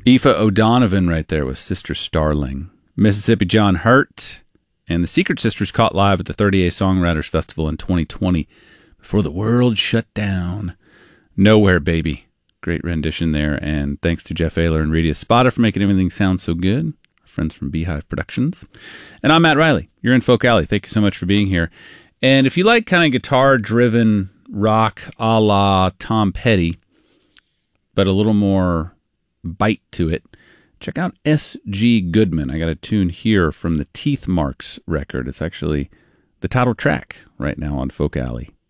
Aoife O'Donovan right there with Sister Starling. Mississippi John Hurt and the Secret Sisters caught live at the 30A Songwriters Festival in 2020 before the world shut down. Nowhere, Baby. Great rendition there, and thanks to Jeff Ayler and Rita Espada for making everything sound so good. Our friends from Beehive Productions. And I'm Matt Riley. You're in Folk Alley. Thank you so much for being here. And if you like kind of guitar-driven rock a la Tom Petty, but a little more bite to it, check out S.G. Goodman. I got a tune here from the Teeth Marks record. It's actually the title track right now on Folk Alley.